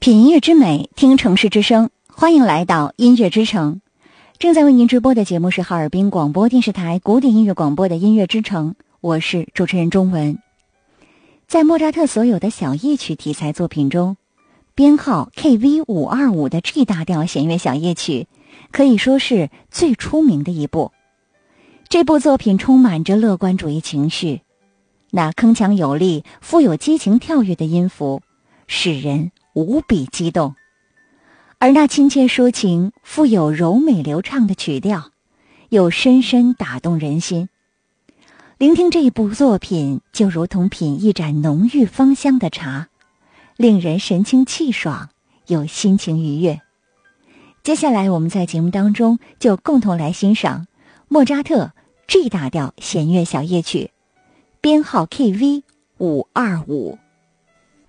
品音乐之美，听城市之声，欢迎来到音乐之城。正在为您直播的节目是哈尔滨广播电视台古典音乐广播的音乐之城，我是主持人钟文。在莫扎特所有的小夜曲题材作品中，编号 KV525 的 G 大调弦乐小夜曲可以说是最出名的一部。这部作品充满着乐观主义情绪，那铿锵有力、富有激情跳跃的音符使人无比激动，而那亲切抒情、富有柔美流畅的曲调又深深打动人心。聆听这一部作品就如同品一盏浓郁芳香的茶，令人神清气爽又心情愉悦。接下来我们在节目当中就共同来欣赏莫扎特 G 大调弦乐小夜曲，编号 KV525。